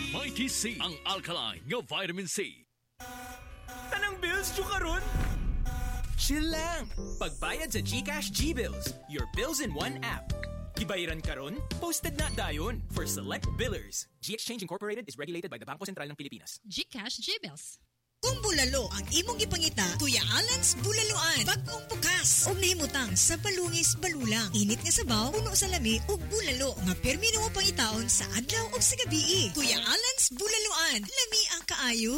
Mighty C, ang alkaline nga vitamin C. Tanang bills dyo karon? Chill lang! Pagbayad sa GCash G-Bills, your bills in one app. Gibayaran karon? Posted na dayon for select billers. G-Exchange Incorporated is regulated by the Bangko Sentral ng Pilipinas. GCash G-Bills. Kung bulalo ang imong gipangita, Kuya Alan's Bulaluan. Bagong bukas. Og nahimutang sa balungis balulang. Init nga sabaw, puno sa lami ug bulalo nga permino mo pangitaon sa adlaw ug sa gabi. Kuya Alan's Bulaluan. Lami ang kaayo.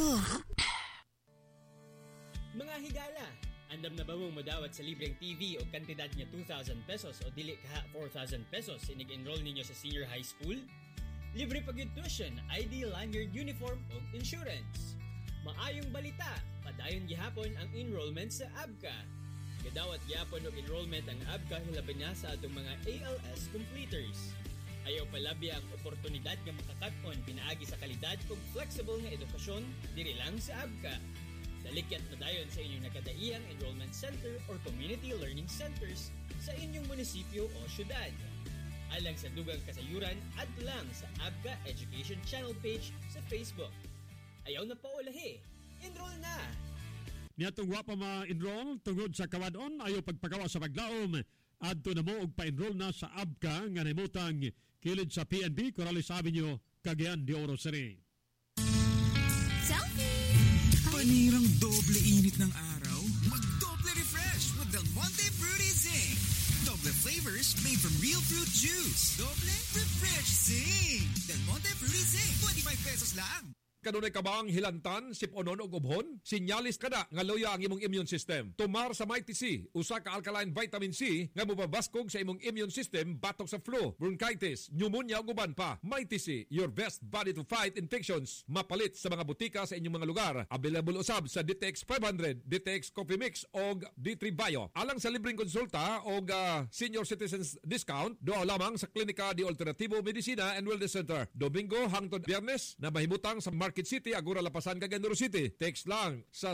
Mga higala, andam na ba mong madawat sa libreng TV o kantidad niya 2,000 pesos o dili kaha 4,000 pesos inig-enroll ninyo sa senior high school? Libre pag-tuition, ID, lanyard, uniform o insurance. Maayong balita, padayon gihapon ang enrollment sa ABCA. Gadawat gihapon og enrollment ang ABCA hilabi na sa atong mga ALS completers. Ayaw palabi ang oportunidad nga makakat-on pinaagi sa kalidad ug flexible nga edukasyon diri lang sa ABCA. Dalikyat padayon sa inyong nakadaiyang enrollment center or community learning centers sa inyong munisipyo o syudad. Alang sa dugang kasayuran, add lang sa ABCA Education Channel page sa Facebook. Ayaw na paulahi. Enroll na! Niyatong wapa ma-enroll tungod sa kawadon, ayaw pagpagawa sa paglaom. Adto na mo og pa-enroll na sa ABCA nga naimutang kilid sa PNB, Corrales Avenue, Cagayan de Oro City. Selfie! Panirang doble init ng araw, mag-doble refresh with Del Monte Fruity Zing. Doble flavors made from real fruit juice. Doble refresh zing. Del Monte Fruity Zing, 25 pesos lang. Kanunay ka ba ang hilantan, siponon o gubhon? Sinyalis ka na nga loya ang imong immune system. Tumar sa Mighty C, usa ka alkaline vitamin C nga mobabaskog sa imong immune system batok sa flu, bronchitis, pneumonia o guban pa. Mighty C, your best body to fight infections. Mapalit sa mga butika sa inyong mga lugar. Available usab sa DTX 500, DTX Coffee Mix o D3 Bio. Alang sa libreng konsulta o senior citizens discount, doa lamang sa Klinika de Alternativo Medicina and Wellness Center. Domingo hangtod Biyernes na mahimutang sa Market City, Agora Lapasan, Cagayan de Oro City. Text lang sa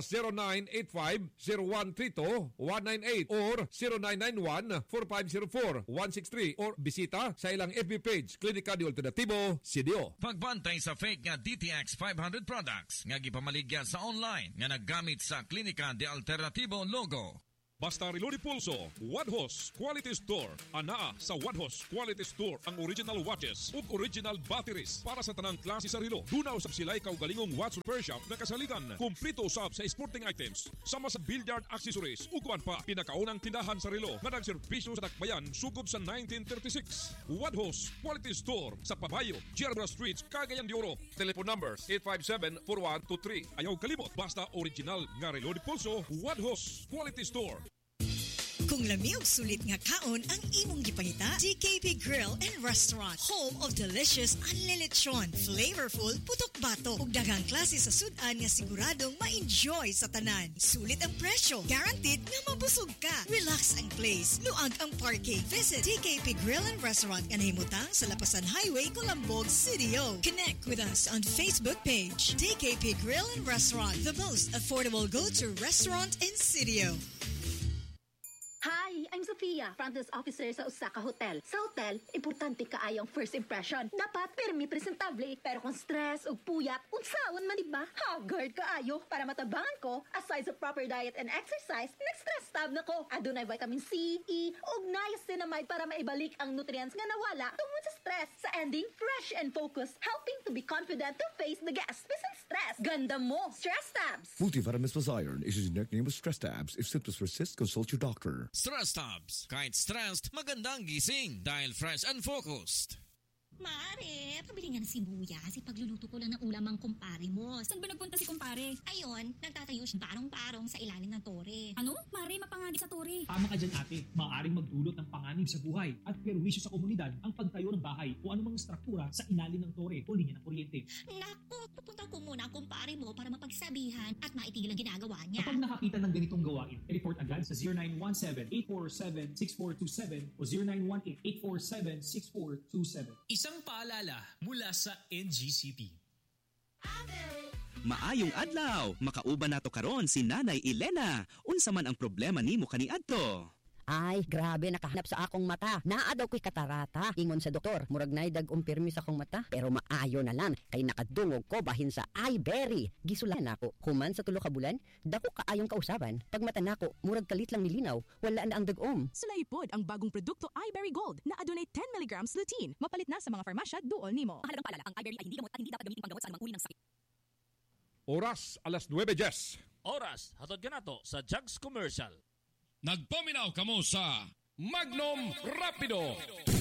0985-0132-198 or 0991-4504-163 or bisita sa ilang FB page, Klinika de Alternativo, CDO. Pagbantay sa fake nga DTX 500 products nga gipamaligya sa online nga naggamit sa Klinika de Alternativo logo. Basta Reloaded Pulso, Wadhos Quality Store. Anaa sa Wadhos Quality Store ang original watches ug original batteries para sa tanang klase sa relo. Dunaw sab sila kaugalingong watch repair shop na kasaligan. Kumplito usab sa sporting items, sama sa billiard accessories ug kuan pa. Pinakaunang tindahan sa relo nga nagserbisyo sa dakbayan sugod sa 1936. Wadhos Quality Store sa Pabayo, Gerber Street, Cagayan de Oro. Telephone numbers 857-4123. Ayaw kalimot, basta original nga Reloaded Pulso, Wadhos Quality Store. Kung lami og sulit nga kaon ang imong gipangita, TKP Grill and Restaurant, home of delicious unlilitsyon, flavorful putok-batok ug daghang klase sa sudan nga siguradong ma-enjoy sa tanan. Sulit ang presyo, guaranteed nga mabusog ka. Relax ang place, luag ang parking. Visit TKP Grill and Restaurant nga nahimutang sa Lapasan Highway, Colambog, CDO. Connect with us on Facebook page. TKP Grill and Restaurant, the most affordable go-to restaurant in CDO. Hi, I'm Sofia, front desk officer sa Osaka Hotel. Sa hotel, importante kaayong first impression. Dapat pirmi presentable, pero kung stress o puyat, unsaon man diba? Haggard kaayo. Para matabangan ko, aside sa proper diet and exercise, next-stress tab na ko. Adunay vitamin C, E, ug niacinamide para maibalik ang nutrients nga nawala tungod sa stress. Sa ending, fresh and focused, helping to be confident to face the gas bisan stress. Ganda mo, Stress Tabs! Multivitamins plus iron is a generic name of Stress Tabs. If symptoms persist, consult your doctor. Stress Tabs. Kahit stressed, magandang gising dahil fresh and focused. Mare, pabili nga ng sibuyas. Pagluluto ko lang ng ulam ang kumpare mo. Saan ba nagpunta si kumpare? Ayun, nagtatayo siya parong-parong sa ilalim ng tore. Ano? Mare, mapanganib sa tore. Tama ka dyan ate, maaaring magdulot ng panganib sa buhay at perwisyo sa komunidad ang pagtayo ng bahay o anumang struktura sa ilalim ng tore o linya ng kuryente. Naku, pupunta ko muna ang kumpare mo para mapagsabihan at maitigil ang ginagawa niya. Kapag nakapitan ng ganitong gawain, report agad sa 0917-847-6427 o 0918-847-6427. Isang paalala mula sa NGCP. Maayong adlaw, makauban nato karon si Nanay Elena. Unsa man ang problema nimo kaniadto? Ay, grabe, nakahanap sa akong mata. Naa daw ko'y katarata. Ingon sa doktor, murag nay dag-umpirmi sa akong mata. Pero maayo na lang, kay nakadungog ko bahin sa iBerry. Gisulan ako. Human sa 3 ka bulan, dako kaayong kausaban. Pag mata nako, murag kalit lang milinaw, wala na ang dag-om. Sulaipod ang bagong produkto iBerry Gold na adunay 10 mg lutein. Mapalit na sa mga farmasya duol nimo. Mahalagang paalala, ang iBerry ay hindi gamot at hindi dapat gamitin panggamot sa anumang uri ng sakit. Oras, alas 9:10. Oras, hatod ka na to sa Jugs Commercial. Nagpaminaw kamo sa Magnum Rapido.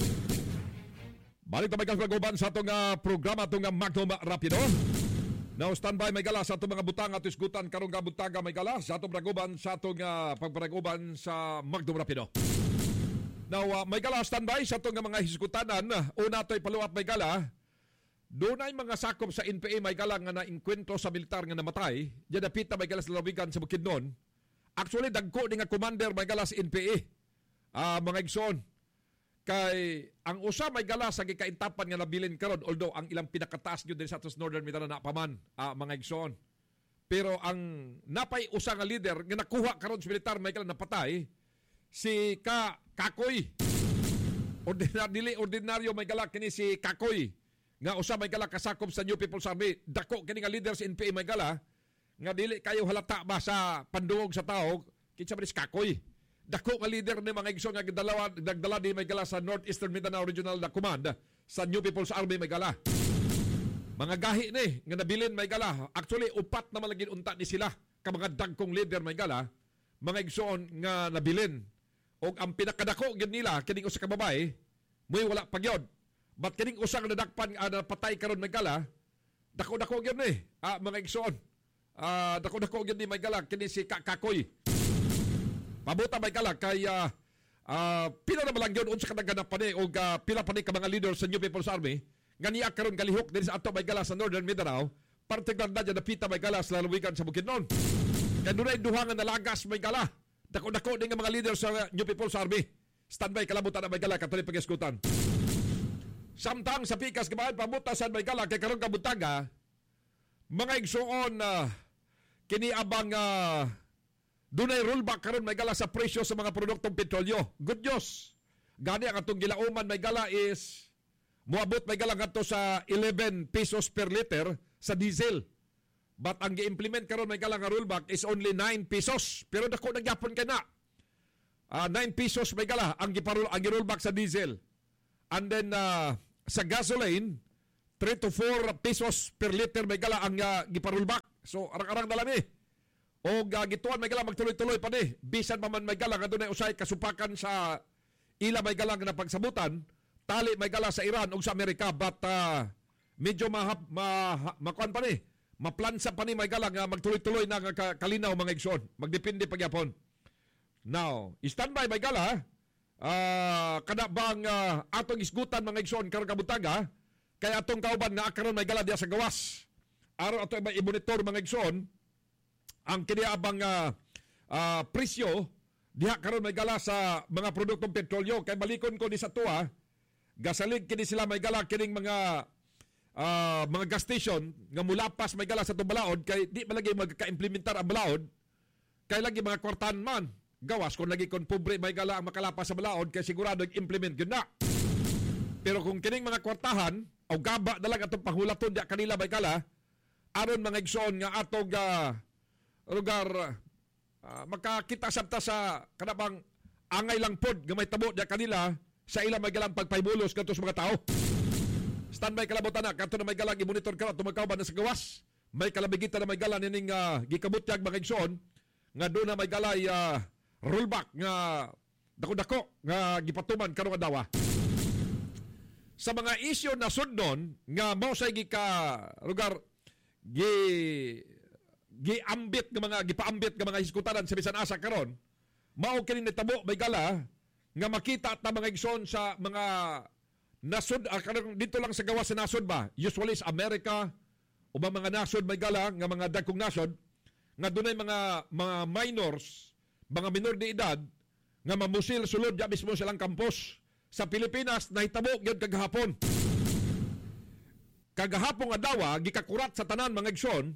Balik na may kaguban sa itong programa itong Magnum Rapido. Now, standby may gala sa itong mga butang at isgutan karong kabutaga may gala sa itong raguban sa itong pagparaguban sa Magnum Rapido. Now, may gala standby sa itong mga hisgutanan. Una ito'y paluat may gala. Doon ay mga sakop sa NPA may gala nga na-inkwentro sa militar nga namatay. Diyan napita may gala sa lalawigan sa Bukidnon. Actually, dagko ni nga commander may gala sa NPA. Mga igsoon. Kay ang usa may gala sa gikaintapan nga nabilin karon, although ang ilang pinakataas gyud din sa Northern Mindanao na paman, mga igsoon. Pero ang napay usa nga leader nga nakuha karon sa militar may gala napatay si Kakoy. Ordinaryo may gala kini si Kakoy. Nga usa may gala kasakop sa New People's Army. Dako kini nga leader sa NPA may gala nga dili kayo halata ba sa pandungog sa tao kinsa man si Kakoy. Dako nga leader ni mga igsoon nga nagdala din may gala sa Northeastern Mindanao Regional Command sa New People's Army may gala. Mga gahi ni nga nabilin may gala. Actually upat na malagin unta ni sila ka mga dagkong leader may gala. Mga igsoon nga nabilin. O ang pinakadako gyud nila kining usa ka babae, muy wala pa gyud. But kining usa nga nadakpan patay karon may gala, dako-dako gyud ni mga igsoon. Dako-dako gyud ni may gala kini si Kakoy. Pabuta may gala kay pila na malang gyud unsa kadaghan pa ni og pila pa ni ka mga leader sa New People's Army nga niya karon galihok dinhi sa ato may gala sa Northern Mindanao, partikular na dyan napita may gala sa lalawigan sa Bukidnon. Kaya doon ay duha nga nalagas may gala. Dako-dako din nga mga leader sa New People's Army. Standby kalabutan na may gala katuloy pag-iskutan. Samtang sa pikas gabahan pamutasan may gala kay karon kabutaga mga igsuon kini abang dunay rollback karon may gala sa presyo sa mga produktong petrolyo. Good news. Gani ang atong gilauman may gala is muabot may gala ngadto sa 11 pesos per liter sa diesel. But ang gi-implement karon may gala nga rollback is only 9 pesos. Pero dako nagyapon kay na. 9 pesos may gala ang gi-rollback sa diesel. And then sa gasoline 3 to 4 pesos per liter may gala ang giparulbak. So arang-arang dala ni. O gituan may gala magtuloy-tuloy pa ni. Bisan pa man may gala nga dunay usay kasupakan sa ila may gala nga pagsabutan, tali may gala sa Iran ug sa Amerika but medyo makuan pa ni. Maplansa pa ni may gala nga magtuloy-tuloy na kalinaw mga igsoon. Magdepende pagyapon. Now, standby may gala kada bang atong isgutan mga igsoon karon kabutaga kay atong kauban nga karon may gala diya sa gawas. Aron ato may i-monitor mga igsoon ang kiniabang presyo diha karon may gala sa mga produktong petrolyo kay balikon ko ni sa tuwa gasalig kini sila may gala kining mga gas station nga mulapas may gala sa tubalaod kay di malagi magka-implementar ang balaod kay lagi mga kwartahan man gawas kung lagi kon pobre may gala ang makalapas sa balaod kay sigurado implement gyud na. Pero kung kining mga kwartahan o gaba na lang atong panghulaton diya kanila may gala aron mga igsoon nga atong lugar makakita sabta sa kanabang angay lang pod nga may tabo diya kanila sa ilang may galang pagpaybulos kadto sa mga tao. Standby kalabutan na kadto na may galang i-monitor ka at tumagkauban na sa gawas. May kalabigitan na may galang nining gikabutyag mga igsoon nga doon na may galay rollback nga dako-dako nga gipatuman karong adlaw. Sa mga isyu na sudnon nga mao say lugar giambit nga mga gipaambit nga mga hiskutanan sa bisan asa karon mao kini nitabo may gala nga makita at mga igsoon sa mga nasod dito lang sa gawas sa nasod ba usually sa Amerika o mga nasod may gala nga mga dagkong nasod nga dunay mga minors mga minor de edad nga mamusil sulod ya mismo silang kampus sa Pilipinas nahitabo gyud kagahapon adlaw gikakurat sa tanan mga igsoon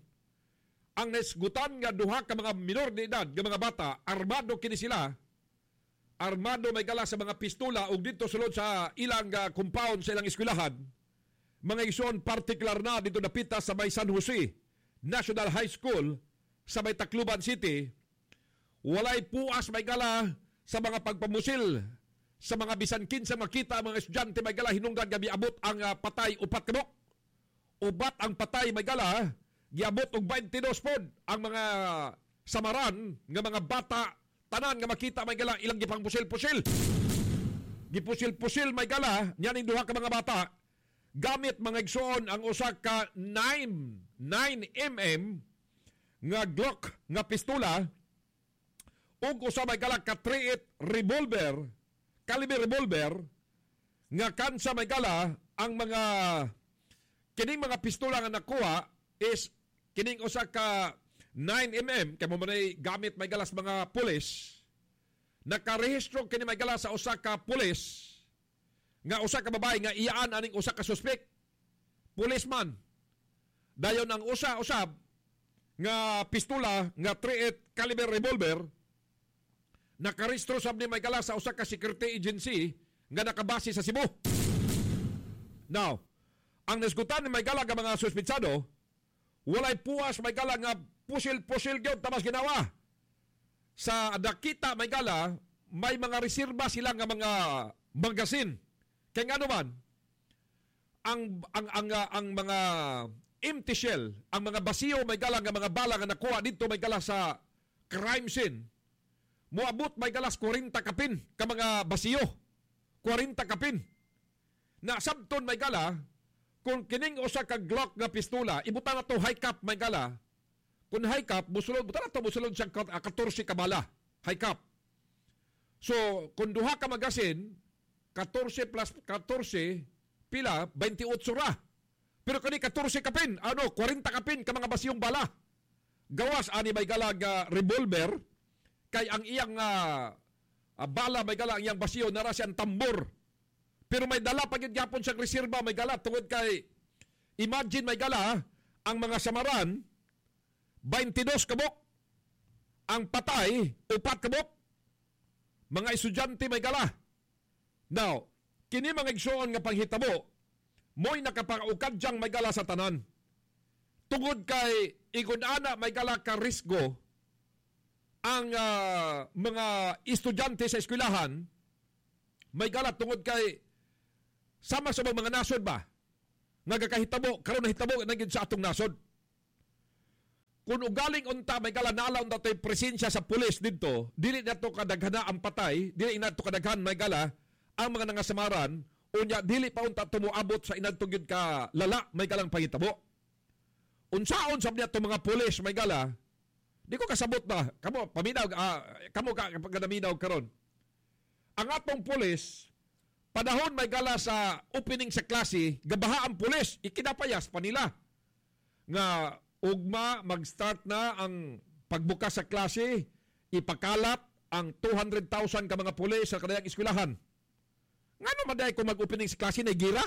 ang nasgutan nga duha ka mga minor de edad nga mga bata armado kini sila armado may gala sa mga pistola ug dito sulod sa ilang compound sa ilang eskwelahan, mga igsoon partikular na dito napita sa may San Jose National High School sa may Tacloban City, walay puas may gala sa mga pagpamusil sa mga bisan kinsa makita mga estudyante may gala hinungdan gabi abot ang patay upat kabok. Ubat ang patay may gala giabot og 22 pod ang mga samaran nga mga bata tanan nga makita may gala ilang gipang pusil-pusil. Gipusil-pusil may gala nya ning duha ka mga bata gamit mga igsoon ang usa ka 9mm nga Glock nga pistola ug usa may gala ka 3-8 revolver, caliber revolver nga kansa may gala ang mga kining mga pistola nga nakuha is kining usa ka 9mm kay mo manay gamit may galas mga pulis. Nakarehistro kini may galas sa usa ka pulis nga usa ka babae nga iyaan aning usa ka suspect policeman. Dayon ang usa-usab nga pistola nga 3-8 caliber revolver nakarehistro sab ni may galas sa usa ka security agency nga nakabase sa Cebu. Now, ang nasgutan ni may gala nga mga suspitsado, walay puwas may gala nga pusil-pusil gyud tamas ginawa. Sa nakita may gala, may mga reserba sila nga mga magasin. Kaya nga naman, ang mga empty shell, ang mga basiyo may gala nga mga bala nga nakuha dito may gala sa crime scene, muabot may galas 40 kapin ka mga basiyo. 40 kapin. Na sabton may gala, kung kining usa ka Glock nga pistola, ibutan na to high cap may gala. Kung high cap, busulod siya 14 ka bala. High cap. So, kung duha ka magasin, 14 plus 14, pila, 28 ra. Pero kani 14 kapin, 40 kapin ka mga basiyong bala. Gawas, ani may gala revolver, kay ang iyang bala may gala, ang iyang basiyo, nara siyang tambor. Pero may dala pagid gyapon siyang reserba may gala tungod kay imagine may gala ang mga samaran 22 kabok, ang patay 4 kabok, mga estudyante may gala. Now, kini mga igsoon nga panghitabo mo'y nakapaukadyang may gala sa tanan. Tungod kay igun-ana may gala ka risgo ang mga estudyante sa eskwelahan may gala tungod kay sama sa mga nasod ba nagakahitabo karon nahitabo na gyud sa atong nasod. Kung ugaling unta may gala naalaw na tayo presensya sa pulis dito, dili nato kadaghana ang patay, dili nato kadaghan may gala ang mga nangasamaran, unya dili pa unta tumuabot sa inadtong gyud ka lala may galang pangitabo. Unsaon sab niya mga pulis may gala, di ko kasabot ba, kamo paminaw, kamo pagkadaminaw karon. Ang atong pulis, panahon may gala sa opening sa klase, gabaha ang pulis, ikinapayas pa nila. Nga ugma, mag-start na ang pagbukas sa klase, ipakalat ang 200,000 ka mga pulis sa kadayang eskwelahan. Nga naman dahil kung mag-opening sa klase, na gira?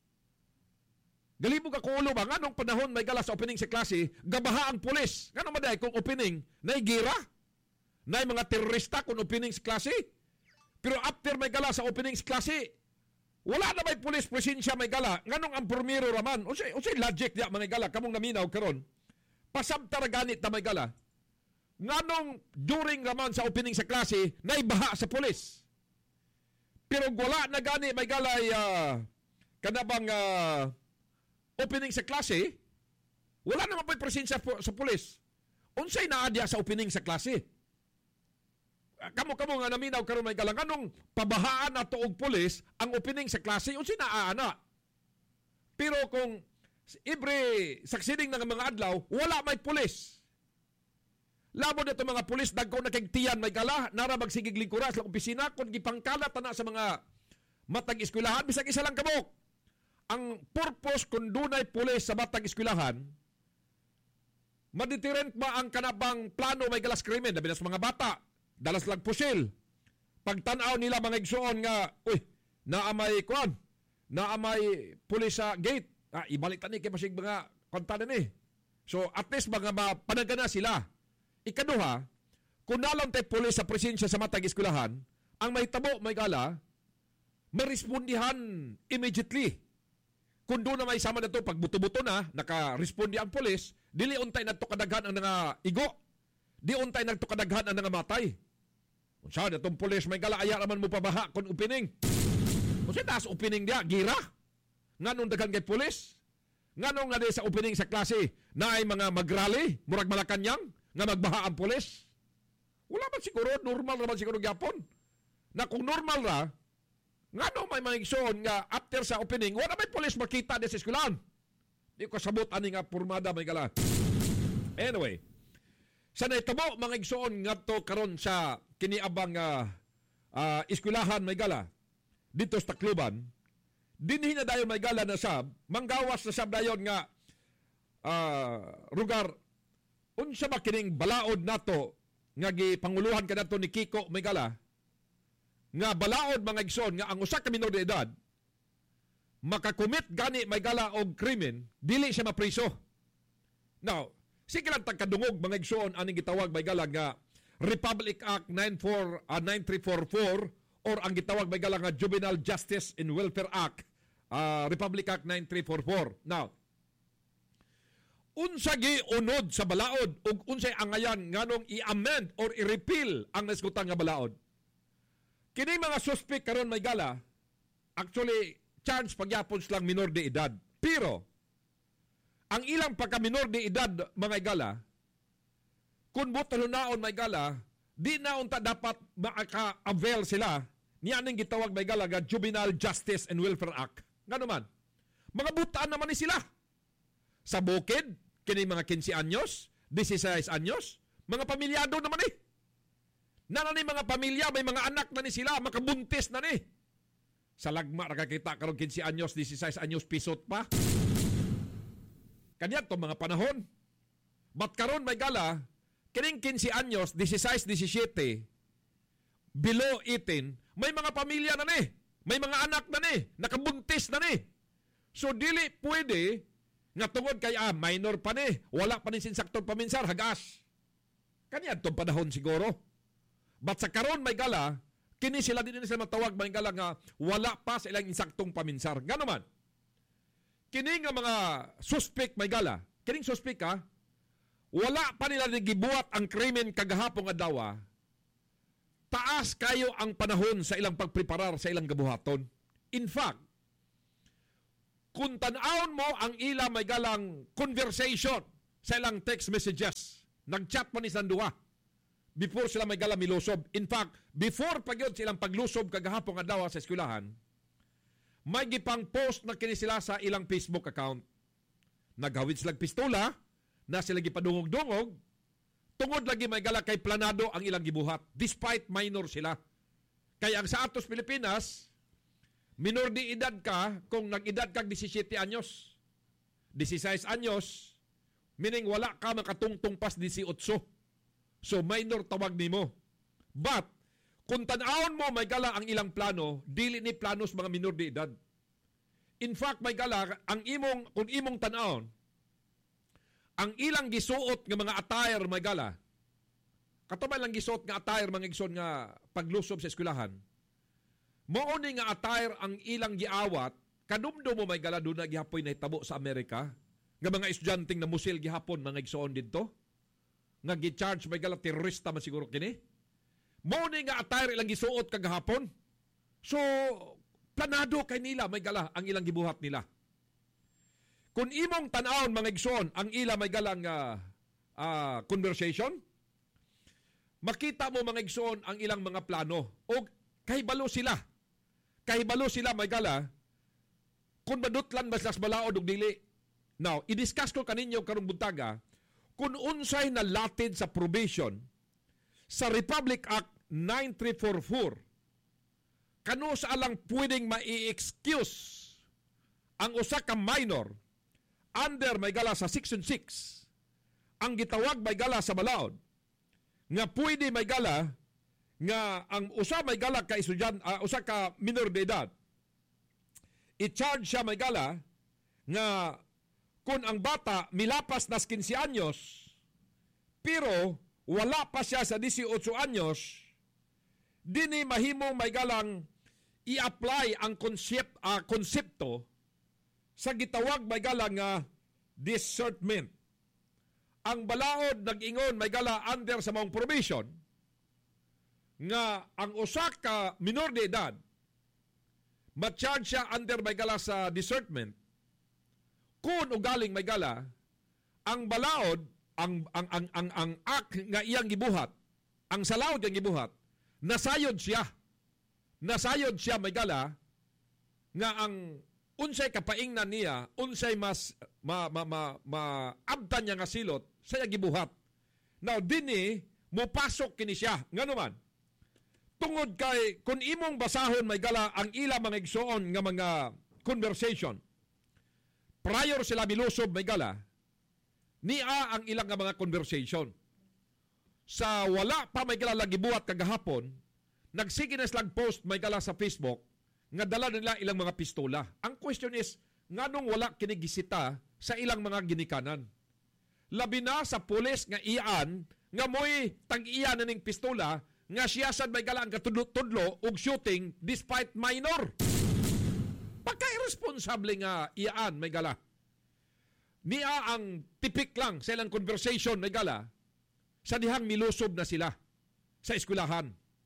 Galibog ako ulo ba? Nga nung panahon may gala sa opening sa klase, gabaha ang pulis. Nga naman dahil kung opening, na gira? Na mga terorista kung opening sa klase? Pero after may gala sa opening sa klase, wala na may pulis presensya may gala. Nga nung ang primero raman, unsay logic niya mga gala, kamong naminaw karon. Pasabta ganit na may gala. Nga nung during raman sa opening sa klase, naibaha sa pulis. Pero wala na gani may galay kanabang opening sa klase, wala naman po'y presensya sa pulis. Unsay naadya sa opening sa klase? Kamo nga naminaw karon may galang anong pabahaan ato og pulis ang opening sa klase unsay naaana. Pero kung every succeeding ng mga adlaw wala may pulis. Labo dito mga pulis dagko na kay tiyan may gala nara magsigig lingkuras sa opisina kun gipangkalat na sa mga matag eskwelahan bisag isa lang kabok. Ang purpose kung dunay pulis sa matag eskwelahan, madeterrent ba ang kanabang plano may galas krimen labi na sa mga bata, dalas lang pusil. Pagtanaw nila mga igsoon nga, naamay kuan, naamay pulis sa gate. Ibalik tani kay masig mga kontanan eh. So at least mga panagana sila. Ikaduha, kung nalang tayo pulis sa presensya sa matag eskwelahan, ang mahitabo may gala, marespondihan immediately. Kung doon na may sama na ito, pag buto-buto na, naka-respondi ang polis, dili untay nagtukadaghan ang nga igo. Di untay nagtukadaghan ang nga matay. Kung saan itong polis may gala, aya naman mo pabaha kung opening. Kung saan taas opening dia, gira. Nga nung daghan kay polis. Nga nung nga sa opening sa klase, na ay mga magrally, murag Malacanang, nga magbaha ang polis. Wala man siguro, normal naman siguro gyapon. Na kung normal ra, nga nung may mga igsoon nga after sa opening, wala may polis makita din sa eskwelahan. Di ko sabot ani nga pormada may gala. Anyway, sa naitabo mga igsoon nga to karon sa kiniabang eskwelahan may gala dito sa Tacloban, dinhi na dayon may gala na sab, manggawas na sab dayon nga lugar unsa ba kining balaod nato nga gipanguluhan kanato ni Kiko may gala nga balaod mga igsoon nga ang usa ka minor de edad makakumit gani may gala og krimen, dili siya mapriso. Now, sige lang tagkadungog mga igsoon aning gitawag may gala nga Republic Act 9344 or ang gitawag may gala nga Juvenile Justice and Welfare Act, Republic Act 9344. Now, unsa gi unod sa balaod ug unsay angayan nganong i-amend or i-repeal ang nasgutan nga balaod. Kini mga suspect karon may gala, actually, charge pagyapon silang minor de edad. Pero, ang ilang pagka-minor de edad, mga gala, kung butalhunaon may gala, di na unta dapat maka-avail sila niyaning gitawag may gala nga Juvenile Justice and Welfare Act. Nga naman, mga butaan naman ni sila. Sa bukid, kini mga 15 anyos, 16 anyos, mga pamilyado naman eh. Nanani mga pamilya, may mga anak na ni sila, makabuntis na ni. Sa lagma, nakakita karong 15 anyos, 16 anyos, pisot pa. Kanya to mga panahon. But karon may gala, kining 15 anyos, 16, 17, below 18, may mga pamilya na ni. May mga anak na ni. Nakabuntis na ni. So, dili pwede nga tungod kay minor pa ni. Wala pa ni sinsaktor paminsar, hagas. Kanya to panahon siguro. But sa karon may gala, kini sila din sila matawag may gala nga wala pa sa ilang insaktong paminsar. Nga naman, kini nga mga suspect may gala, kining suspect wala pa nila nagibuhat ang krimen kagahapong adlaw. Taas kayo ang panahon sa ilang pagpreparar sa ilang gabuhaton. In fact, kung tan-awon mo ang ila may galang conversation sa ilang text messages, nag-chat man ni Sandua before sila may gala milusob. In fact, before pagyod silang paglusob kagahapong adlaw sa eskwelahan, may gipang post na kini sila sa ilang Facebook account. Naghawid silang pistola, na sila gipadungog-dungog, tungod lagi may gala kay planado ang ilang gibuhat, despite minor sila. Kaya ang sa atos Pilipinas, minor di edad ka kung nag-edad kag 17 anyos. 16 anyos, meaning wala ka makatungtong pas 18. So, minor tawag nimo. But, kung tan-awon mo, may gala ang ilang plano, dili ni planos mga minor de edad. In fact, may gala, kung imong tan-awon, ang ilang gisuot ng mga attire, may gala, katumay lang gisuot nga attire, mga igsoon nga paglusob sa eskwelahan, mauni nga attire ang ilang giawat, kadumdo mo may gala doon na gihapoy na itabo sa Amerika, nga mga estudyanteng na musil gihapon, mga igsoon dito, nga gi-charge may gala terorista man siguro kini. Mauni nga attire ilang gisuot kagahapon. So, planado kay nila may gala ang ilang gibuhat nila. Kung imong tan-awon mga igsoon ang ila may galang conversation, makita mo mga igsoon ang ilang mga plano o kahibalo sila. Kahibalo sila may gala kung madutlan ba sa balaod og dili. Now, i-discuss ko kaninyo karong buntaga kung unsay na latid sa probation sa Republic Act 9344, kano sa alang pwedeng mai-excuse ang usa ka minor under may gala sa Section 6, ang gitawag may gala sa balaod, nga pwede may gala nga ang usa may gala ka usa ka minor de edad, i-charge siya may gala nga kung ang bata milapas nas 15 anyos, pero wala pa siya sa 18 anyos, dini mahimo may galang i-apply ang konsepto sa gitawag may galang nga discernment. Ang balaod nag-ingon may gala under sa maong provision nga ang usa ka minor de edad ma-charge siya under may gala sa discernment kung ugaling may gala ang balaod ang act nga iyang gibuhat, ang salawod nga gibuhat, nasayod siya may gala nga ang unsay kapaingnan niya, unsay mas maabtan niya nga silot sa iya gibuhat. Now dinhi mopasok kini siya ngano man tungod kay kung imong basahon may gala ang ila mga igsoon nga mga conversation prior sila milusob may gala niya ang ilang nga mga conversation sa wala pa may gala lagi buhat kagahapon nagsige na silang post may gala sa Facebook nga dala nila ilang mga pistola. Ang question is nganong wala kinigisita sa ilang mga ginikanan, labi na sa pulis nga iyan nga mo'y tag-iya na ning pistola nga siya sad may gala ang katudlo-tudlo og shooting despite minor. Pagka-irresponsable nga iyaan may gala. Niya ang tipik lang sa ilang conversation may gala sa dihang milusob na sila sa eskwelahan.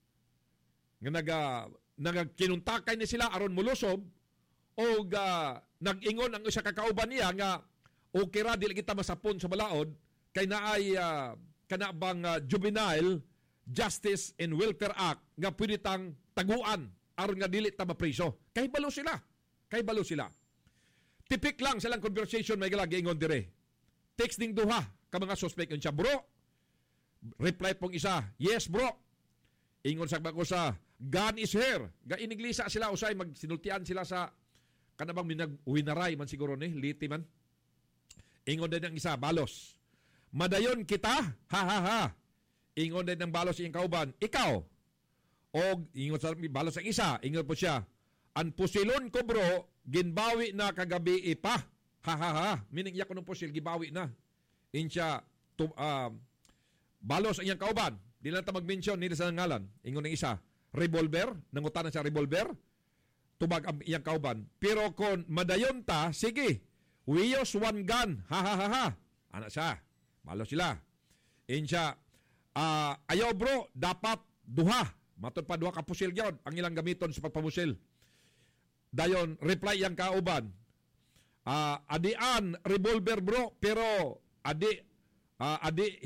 Nga nagkinuntakay ni sila aron mulusob o nag-ingon ang isa kakauban niya nga okay ra dili kita masapon sa balaod kay naay kanabang Juvenile Justice and Welfare Act nga pwede tang taguan aron nga dili ta mapriso. Kay balo sila. Tipik lang silang conversation may galagi ingon dire. Text ding duha ka mga suspect unsa bro. Reply pong isa, yes bro. Ingon sa bako sa gun is here. Ga iniglisa sila usay magsinultian sila sa kanabang minag-winaray man siguro ni liti man. Ingon din ang isa balos. Madayon kita. Ha ha ha. Ingon din ang balos iyang kauban. Ikaw. O ingon sa balos ang isa. Ingon po siya. Ang pusilon ko bro, ginbawi na kagabi ipa. Ha ha ha. Meaning iya ko ng pusil, gibawi na. Insya, balos ang iyang kauban. Di lang ta mag-mention, nila sa ngalan. Ingon ng isa. Revolver. Nangutanan siya revolver. Tubag ang iyang kauban. Pero kung madayon ta, sige. We use one gun. Ha ha ha ha. Anak siya. Balos sila. Insya, ayaw bro, dapat duha. Matod pa duha ka pusil yun. Ang ilang gamiton sa pagpamusil. Dayon, reply yang kauban. Adian, revolver bro, pero adi